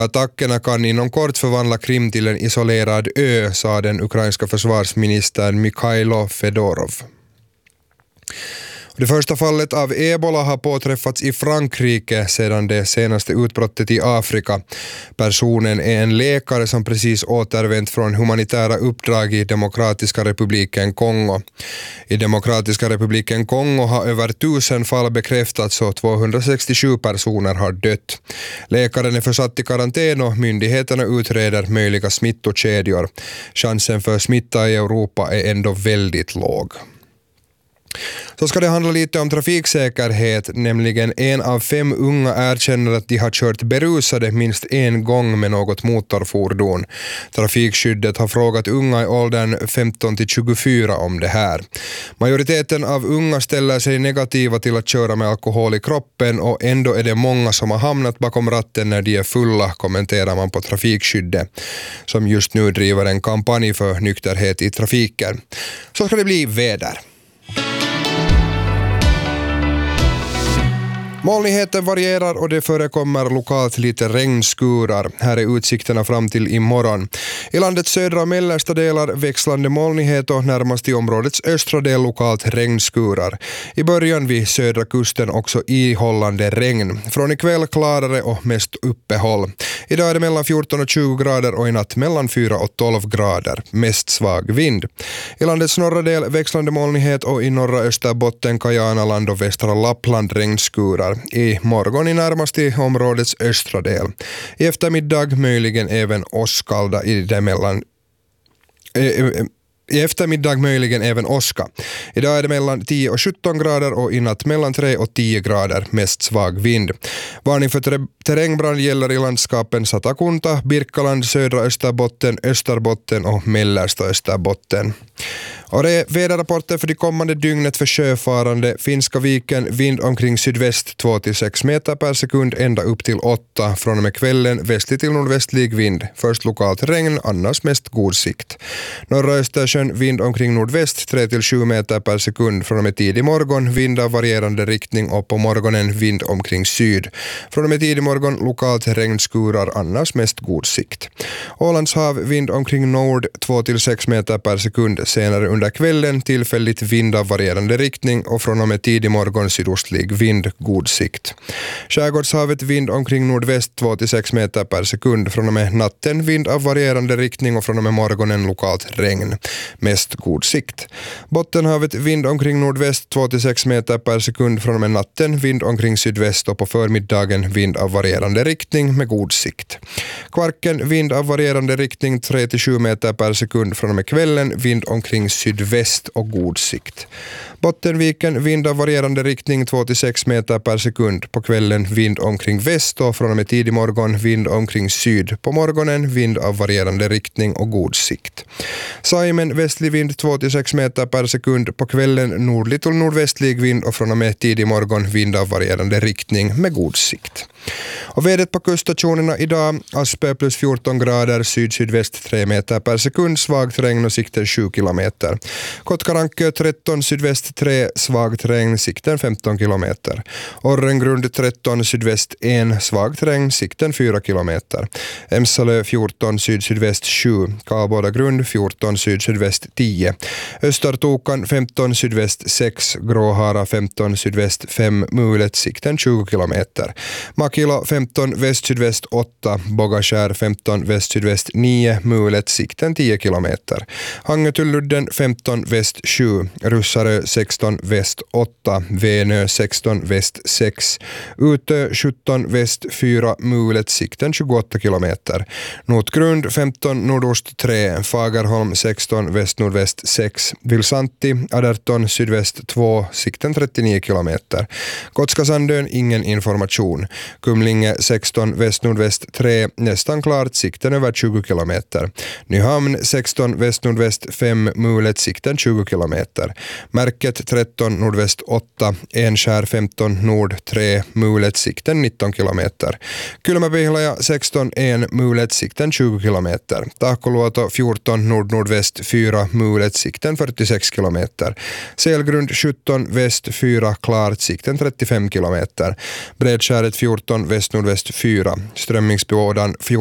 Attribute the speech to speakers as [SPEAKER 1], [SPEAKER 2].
[SPEAKER 1] Attackerna kan inom kort förvandla Krim till en isolerad ö, sa den ukrainska försvarsministern Mikhailo Fedorov. Det första fallet av ebola har påträffats i Frankrike sedan det senaste utbrottet i Afrika. Personen är en läkare som precis återvänt från humanitära uppdrag i Demokratiska republiken Kongo. I Demokratiska republiken Kongo har över 1000 fall bekräftats och 267 personer har dött. Läkaren är försatt i karantän och myndigheterna utreder möjliga smittokedjor. Chansen för smitta i Europa är ändå väldigt låg. Så ska det handla lite om trafiksäkerhet, nämligen 1 av 5 unga erkänner att de har kört berusade minst en gång med något motorfordon. Trafikskyddet har frågat unga i åldern 15 till 24 om det här. Majoriteten av unga ställer sig negativa till att köra med alkohol i kroppen och ändå är det många som har hamnat bakom ratten när de är fulla, kommenterar man på Trafikskyddet, som just nu driver en kampanj för nykterhet i trafiken. Så ska det bli väder. Molnigheten varierar och det förekommer lokalt lite regnskurar. Här är utsikterna fram till imorgon. I landets södra och mellersta delar växlande molnighet och närmast i områdets östra del lokalt regnskurar. I början vid södra kusten också ihållande regn. Från ikväll klarare och mest uppehåll. Idag är det mellan 14 och 20 grader och i natt mellan 4 och 12 grader. Mest svag vind. I landets norra del växlande molnighet och i norra Österbotten, Kajanaland och västra Lappland regnskurar. I morgon i närmaste områdets östra del. I eftermiddag möjligen även åskalda i det mellan... I eftermiddag möjligen även åska. Idag är det mellan 10 och 17 grader och i natt mellan 3 och 10 grader, mest svag vind. Varning för terrängbrand gäller i landskapen Satakunta, Birkaland, södra Österbotten, Österbotten och mellersta Österbotten. Och det är väderrapporter för de kommande dygnet för sjöfarande. Finska viken, vind omkring sydväst 2-6 meter per sekund ända upp till 8. Från och med kvällen västlig till nordvästlig vind. Först lokalt regn, annars mest god sikt. Norra Östersjön, vind omkring nordväst 3-7 meter per sekund. Från och med tidig morgon, vind av varierande riktning och på morgonen vind omkring syd. Från och med tidig morgon lokalt regnskurar, annars mest god sikt. Ålands hav, vind omkring nord 2-6 meter per sekund. Senare under kvällen tillfälligt vind av varierande riktning och från och med tidig morgon sydostlig vind, god sikt. Skärgårdshavet, vind omkring nordväst 2-6 meter per sekund. Från och med natten vind av varierande riktning och från och med morgonen lokalt regn. Mest god sikt. Bottenhavet, vind omkring nordväst 2-6 meter per sekund. Från och med natten vind omkring sydväst och på förmiddagen vind av varierande riktning med god sikt. Kvarken, vind av varierande riktning 3-7 meter per sekund. Från och med kvällen vind omkring sydväst och god sikt. Bottenviken, vind av varierande riktning 2-6 meter per sekund. På kvällen vind omkring väst och från och med tidig morgon vind omkring syd. På morgonen vind av varierande riktning och god sikt. Saimen, västlig vind 2-6 meter per sekund. På kvällen nordlig till nordvästlig vind och från och med tidig morgon vind av varierande riktning med god sikt. Och vädret på kuststationerna idag: Aspe plus 14 grader, syd-sydväst 3 meter per sekund, svagt regn och sikten 7 kilometer. Kotkarankö 13, sydväst 3, svagt regn, sikten 15 kilometer. Orrengrund 13, sydväst 1, svagt regn, sikten 4 kilometer. Emsalö 14, syd-sydväst 7, Kalbodagrund 14, syd-sydväst 10. Östertokan 15, sydväst 6, Gråhara 15, sydväst 5, Mulet, sikten 20 kilometer. Makilo 15, väst-sydväst 8, Bogaskär 15, väst-sydväst 9, Mulet, sikten 10 kilometer. Hangetulludden 15, väst 7, Russarö 16, väst 8, Venö 16, väst 6, Utö 17, väst 4, Mulet, sikten 28 kilometer. Notgrund 15, nordost 3, Fagerholm 16, väst-nordväst 6, Vilsanti 18, sydväst 2, sikten 39 kilometer. Gotskasandön ingen information. Kumlinge 16, väst-nordväst 3, nästan klart, sikten över 20 kilometer. Nyhamn 16, väst-nordväst 5, Mulet, sikten 20 kilometer. Märket 13, nordväst 8, Enskär 15, nord 3, Mulet, sikten 19 kilometer. Kylmäpihlaja 16, 1, Mulet, sikten 20 kilometer. Tahkoluoto 14, nord-nordväst 4, Mulet, sikten 46 kilometer. Selgrund 17, väst 4, klart, sikten 35 kilometer. Bredskäret 14, 19, väst-nordväst 4. Strömmingsbådan